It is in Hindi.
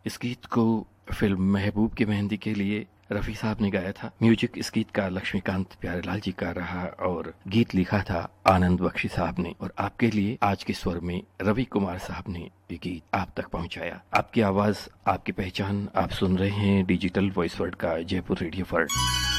इस गीत को फिल्म महबूब की मेहंदी के लिए रफी साहब ने गाया था। म्यूजिक इस गीत का लक्ष्मीकांत प्यारेलाल जी का रहा और गीत लिखा था आनंद बख्शी साहब ने। और आपके लिए आज के स्वर में रवि कुमार साहब ने ये गीत आप तक पहुंचाया। आपकी आवाज, आपकी पहचान, आप सुन रहे हैं डिजिटल वॉइस वर्ल्ड का जयपुर रेडियो वर्ल्ड।